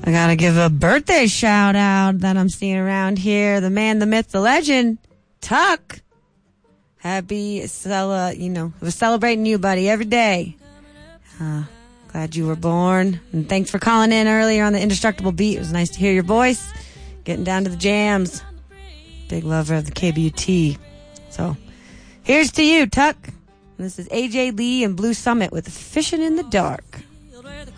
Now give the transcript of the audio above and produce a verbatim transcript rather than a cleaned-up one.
I gotta give a birthday shout out that I'm seeing around here. The man, the myth, the legend, Tuck. Happy, cel- you know, we're celebrating you, buddy, every day. Uh, glad you were born. And thanks for calling in earlier on the Indestructible Beat. It was nice to hear your voice. Getting down to the jams. Big lover of the K B U T. So, here's to you, Tuck. This is A J Lee and Blue Summit with Fishing in the Dark.